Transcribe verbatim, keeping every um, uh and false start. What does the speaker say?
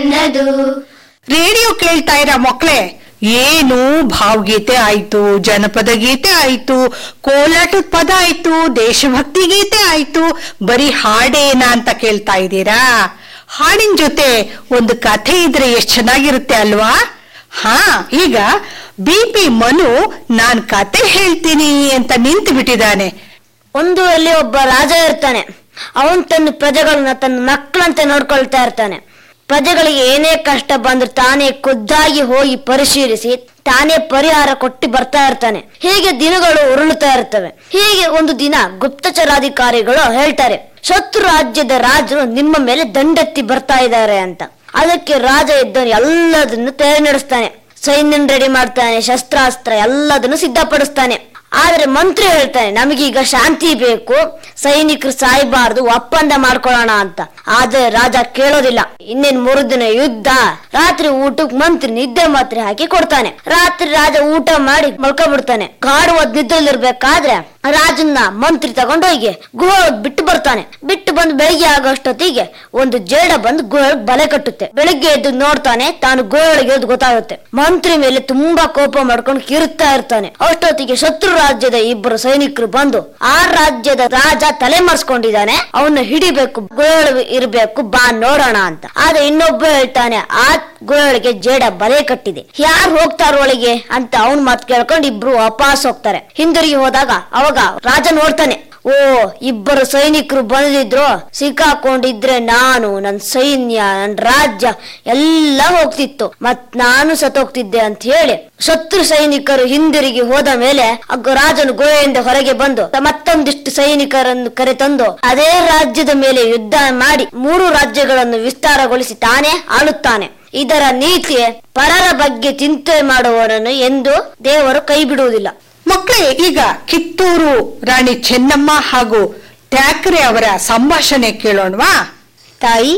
Radio ಕೇಳ್ತಾ ಇರ ಮಕ್ಕಳೇ, ಏನು ಭಾವಗೀತೆ ಆಯ್ತು, ಜನಪದ ಗೀತೆ ಆಯ್ತು, ಕೋಲಾಟದ ಪದ ಆಯ್ತು, ದೇಶಭಕ್ತಿ ಗೀತೆ ಆಯ್ತು, ಬರೀ ಹಾಡೇನಾ ಅಂತ ಕೇಳ್ತಾ ಇದ್ದೀರಾ? ಹಾಡಿನ ಜೊತೆ ಒಂದು ಕಥೆ ಇದ್ರೆ ಎಷ್ಟ್ ಚೆನ್ನಾಗಿರುತ್ತೆ ಅಲ್ವಾ? ಹಾ, ಈಗ ಬಿ ಪಿ ಮನು ನಾನ್ ಕತೆ ಹೇಳ್ತೀನಿ ಅಂತ ನಿಂತು ಬಿಟ್ಟಿದ್ದಾನೆ. ಒಂದು ಅಲ್ಲಿ ಒಬ್ಬ ರಾಜ ಇರ್ತಾನೆ. ಅವನ್ ತನ್ನ ಪ್ರಜೆಗಳನ್ನ ತನ್ನ ಮಕ್ಕಳಂತೆ ನೋಡ್ಕೊಳ್ತಾ ಇರ್ತಾನೆ. ಪ್ರಜೆಗಳಿಗೆ ಏನೇ ಕಷ್ಟ ಬಂದ್ರು ತಾನೇ ಖುದ್ದಾಗಿ ಹೋಗಿ ಪರಿಶೀಲಿಸಿ ತಾನೇ ಪರಿಹಾರ ಕೊಟ್ಟು ಬರ್ತಾ ಇರ್ತಾನೆ. ಹೀಗೆ ದಿನಗಳು ಉರುಳುತ್ತಾ ಇರ್ತವೆ. ಹೀಗೆ ಒಂದು ದಿನ ಗುಪ್ತಚರಾಧಿಕಾರಿಗಳು ಹೇಳ್ತಾರೆ, ಶತ್ರು ರಾಜ್ಯದ ರಾಜರು ನಿಮ್ಮ ಮೇಲೆ ದಂಡೆತ್ತಿ ಬರ್ತಾ ಇದ್ದಾರೆ ಅಂತ. ಅದಕ್ಕೆ ರಾಜ ಇದ್ದವನು ಎಲ್ಲದನ್ನು ತಯಾರಿ ನಡೆಸ್ತಾನೆ. ಸೈನ್ಯನ ರೆಡಿ ಮಾಡ್ತಾನೆ, ಶಸ್ತ್ರಾಸ್ತ್ರ ಎಲ್ಲದನ್ನು ಸಿದ್ಧಪಡಿಸ್ತಾನೆ. ಆದ್ರೆ ಮಂತ್ರಿ ಹೇಳ್ತಾನೆ, ನಮಗೀಗ ಶಾಂತಿ ಬೇಕು, ಸೈನಿಕರು ಸಾಯಬಾರ್ದು, ಒಪ್ಪಂದ ಮಾಡ್ಕೊಳ್ಳೋಣ ಅಂತ. ಆದ್ರೆ ರಾಜ ಕೇಳೋದಿಲ್ಲ. ಇನ್ನೇನ್ ಮೂರು ದಿನ ಯುದ್ಧ. ರಾತ್ರಿ ಊಟಕ್ಕೆ ಮಂತ್ರಿ ನಿದ್ದೆ ಮಾತ್ರೆ ಹಾಕಿ ಕೊಡ್ತಾನೆ. ರಾತ್ರಿ ರಾಜ ಊಟ ಮಾಡಿ ಮಲ್ಕೊಂಡ್ಬಿಡ್ತಾನೆ. ಕಾಡುವದ್ ನಿದ್ರೆಲಿರ್ಬೇಕಾದ್ರೆ ರಾಜನ್ನ ಮಂತ್ರಿ ತಗೊಂಡೋಗಿ ಗುಹೆ ಬಿಟ್ಟು ಬರ್ತಾನೆ. ಬಿಟ್ಟು ಬಂದು ಬೆಳಿಗ್ಗೆ ಆಗೋಷ್ಟೊತ್ತಿಗೆ ಒಂದು ಜೇಡ ಬಂದು ಗುಹೆ ಬಲೆ ಕಟ್ಟುತ್ತೆ. ಬೆಳಿಗ್ಗೆ ಎದ್ದು ನೋಡ್ತಾನೆ, ತಾನು ಗುಹೆ ಒಳಗೆ ಗೊತ್ತಾಗುತ್ತೆ. ಮಂತ್ರಿ ಮೇಲೆ ತುಂಬಾ ಕೋಪ ಮಾಡ್ಕೊಂಡು ಕಿರುತ್ತಾ ಇರ್ತಾನೆ. ಅಷ್ಟೊತ್ತಿಗೆ ಶತ್ರು ರಾಜ್ಯದ ಇಬ್ಬರು ಸೈನಿಕರು ಬಂದು, ಆ ರಾಜ್ಯದ ರಾಜ ತಲೆ ಮರೆಸ್ಕೊಂಡಿದ್ದಾನೆ, ಅವನ್ನ ಹಿಡಿಬೇಕು, ಗುಹೆ ಒಳಗೆ ಇರ್ಬೇಕು, ಬಾ ನೋಡೋಣ ಅಂತ. ಆದ್ರೆ ಇನ್ನೊಬ್ಬ ಹೇಳ್ತಾನೆ, ಆ ಗುಹೆ ಒಳಗೆ ಜೇಡ ಬಲೆ ಕಟ್ಟಿದೆ, ಯಾರು ಹೋಗ್ತಾರ ಒಳಗೆ ಅಂತ ಅವನ್ ಮಾತು ಕೇಳ್ಕೊಂಡು ಇಬ್ರು ವಾಪಸ್ ಹೋಗ್ತಾರೆ. ಹಿಂದಿರುಗಿ ಹೋದಾಗ ಅವಾಗ ರಾಜ ನೋಡ್ತಾನೆ, ಓ ಇಬ್ಬರು ಸೈನಿಕರು ಬಂದಿದ್ರು, ಸಿಕ್ಕಾಕೊಂಡಿದ್ರೆ ನಾನು, ನನ್ ಸೈನ್ಯ, ನನ್ ರಾಜ್ಯ ಎಲ್ಲ ಹೋಗ್ತಿತ್ತು, ಮತ್ ನಾನು ಸತ್ತೋಗ್ತಿದ್ದೆ ಅಂತ ಹೇಳಿ ಶತ್ರು ಸೈನಿಕರು ಹಿಂದಿರುಗಿ ಹೋದ ಮೇಲೆ ರಾಜನು ಗುಹೆಯಿಂದ ಹೊರಗೆ ಬಂದು ಮತ್ತೊಂದಿಷ್ಟು ಸೈನಿಕರನ್ನು ಕರೆತಂದು ಅದೇ ರಾಜ್ಯದ ಮೇಲೆ ಯುದ್ಧ ಮಾಡಿ ಮೂರು ರಾಜ್ಯಗಳನ್ನು ವಿಸ್ತಾರಗೊಳಿಸಿ ತಾನೇ ಆಳುತ್ತಾನೆ. ಇದರ ನೀತಿ ಪರರ ಬಗ್ಗೆ ಚಿಂತೆ ಮಾಡುವವನನ್ನು ಎಂದು ದೇವರು ಕೈ ಬಿಡುವುದಿಲ್ಲ. ಮಕ್ಕಳೇ, ಈಗ ಕಿತ್ತೂರು ರಾಣಿ ಚೆನ್ನಮ್ಮ ಹಾಗೂ ಠಾಕ್ರೆ ಅವರ ಸಂಭಾಷಣೆ ಕೇಳೋಣವಾ? ತಾಯಿ,